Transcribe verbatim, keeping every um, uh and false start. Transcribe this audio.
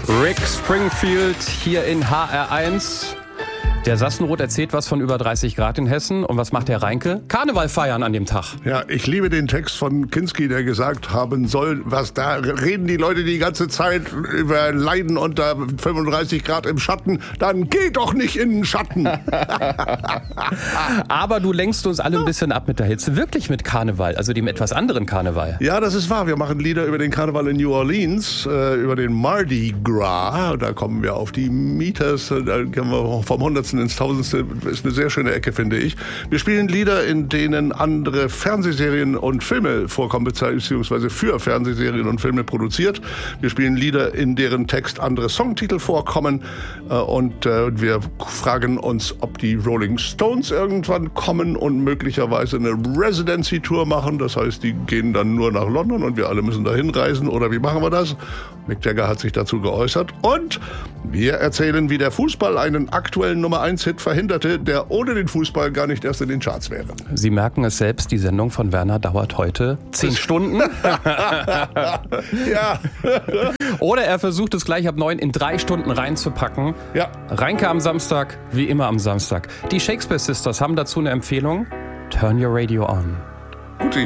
Rick Springfield hier in H R eins. Der Sassenroth erzählt was von über dreißig Grad in Hessen. Und was macht der Reinke? Karneval feiern an dem Tag. Ja, ich liebe den Text von Kinski, der gesagt haben soll, was da reden die Leute die ganze Zeit über Leiden unter fünfunddreißig Grad im Schatten. Dann geh doch nicht in den Schatten. Aber du lenkst uns alle ein bisschen ab mit der Hitze. Wirklich mit Karneval, also dem etwas anderen Karneval. Ja, das ist wahr. Wir machen Lieder über den Karneval in New Orleans, äh, über den Mardi Gras. Da kommen wir auf die Meters. Da können wir vom Hundertsten ins Tausendste. Ist eine sehr schöne Ecke, finde ich. Wir spielen Lieder, in denen andere Fernsehserien und Filme vorkommen, beziehungsweise für Fernsehserien und Filme produziert. Wir spielen Lieder, in deren Text andere Songtitel vorkommen. Und wir fragen uns, ob die Rolling Stones irgendwann kommen und möglicherweise eine Residency-Tour machen. Das heißt, die gehen dann nur nach London und wir alle müssen dahin reisen. Oder wie machen wir das? Mick Jagger hat sich dazu geäußert. Und wir erzählen, wie der Fußball einen aktuellen Nummer eins Hit verhinderte, der ohne den Fußball gar nicht erst in den Charts wäre. Sie merken es selbst, die Sendung von Werner dauert heute zehn Stunden. Ja. Oder er versucht es gleich ab neun in drei Stunden reinzupacken. Ja. Reinke am Samstag, wie immer am Samstag. Die Shakespeare Sisters haben dazu eine Empfehlung. Turn your radio on. Gute